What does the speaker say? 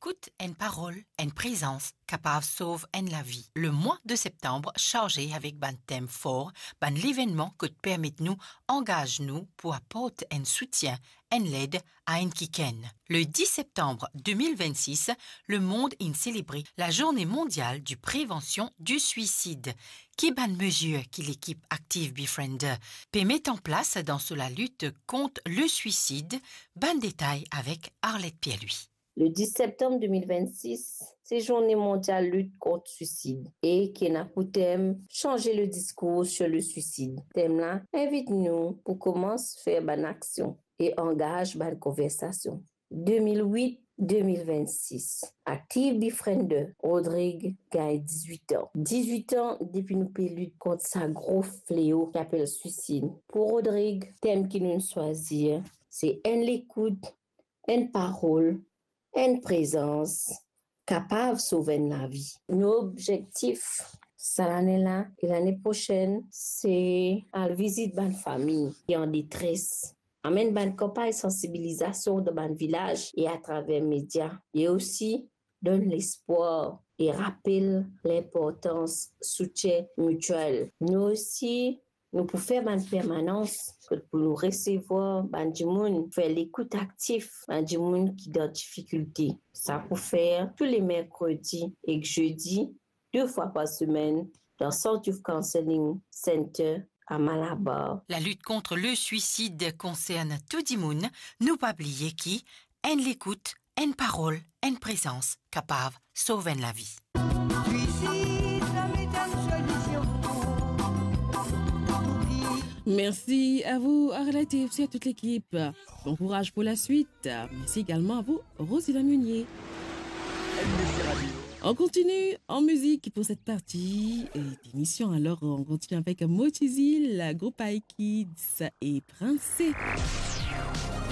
l'écoute, une parole, une présence capable de sauver la vie. Le mois de septembre chargé avec un thème fort, un événement qui permet nous engager nous pour apporter un soutien, une aide à un quiken. Le 10 septembre 2026, le monde a célébré la journée mondiale de prévention du suicide, qui est une mesure que l'équipe Active Befriender peut mettre en place dans la lutte contre le suicide. Ban détail avec Arlette Pierre-Louis. Le 10 septembre 2026, c'est Journée mondiale lutte contre le suicide et qui a pour thème changer le discours sur le suicide. Thème là invite nous pour commencer à faire une action et engage une conversation. 2008-2026. Active Befriender, Rodrigue gagne 18 ans. 18 ans depuis nous lutter contre ce gros fléau qui appelle le suicide. Pour Rodrigue, thème qui nous choisit, c'est une écoute, une parole, une présence capable de sauver la vie. Nos objectifs, cette année-là et l'année prochaine, c'est à visiter une famille qui est en détresse. Amène une campagne de sensibilisation dans un village et à travers les médias. Et aussi, donne l'espoir et rappelle l'importance du soutien mutuel. Nous aussi, nous pouvons faire une permanence pour nous recevoir des gens, faire l'écoute active des gens qui sont dans difficulté. Ça pour faire tous les mercredis et jeudis, 2 fois par semaine, dans le Centre Youth Counseling Center à Malabar. La lutte contre le suicide concerne tout le monde. Nous pas oublier qui, l'écoute, une parole, une présence capable de sauver la vie. Merci à vous, Arlette, et aussi à toute l'équipe. Bon courage pour la suite. Merci également à vous, Rosila Meunier. On continue en musique pour cette partie d'émission. Alors, on continue avec Motizil, groupe Kids et Princé.